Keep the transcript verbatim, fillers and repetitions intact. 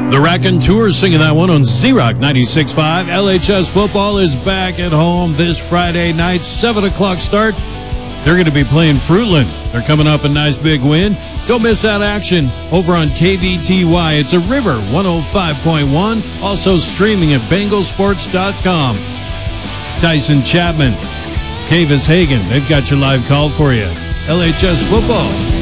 The Raconteurs singing that one on Z-Rock ninety-six point five. L H S football is back at home this Friday night, seven o'clock start. They're going to be playing Fruitland. They're coming off a nice big win. Don't miss that action over on K V T Y. It's a River one oh five point one. Also streaming at Bengal Sports dot com. Tyson Chapman, Davis Hagan, they've got your live call for you. L H S football.